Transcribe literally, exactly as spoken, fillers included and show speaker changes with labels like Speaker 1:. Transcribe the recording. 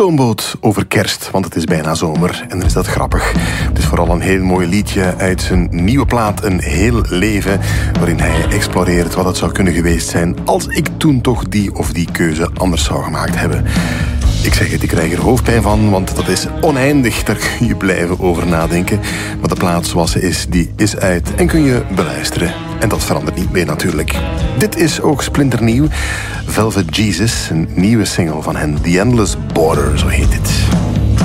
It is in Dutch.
Speaker 1: Stoomboot over kerst, want het is bijna zomer en dan is dat grappig. Het is vooral een heel mooi liedje uit zijn nieuwe plaat Een Heel Leven, waarin hij exploreert wat het zou kunnen geweest zijn als ik toen toch die of die keuze anders zou gemaakt hebben. Ik zeg het, ik krijg er hoofdpijn van, want dat is oneindig. Daar kun je blijven over nadenken. Maar de plaat zoals ze is, die is uit en kun je beluisteren. En dat verandert niet meer natuurlijk. Dit is ook splinternieuw. Velvet Jesus, een nieuwe single van hen. The Endless Border, zo heet het.